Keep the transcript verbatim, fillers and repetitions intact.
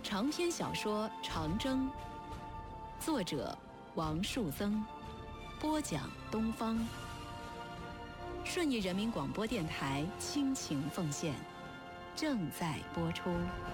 长篇小说《长征》，作者王树增，播讲东方。顺义人民广播电台倾情奉献，正在播出。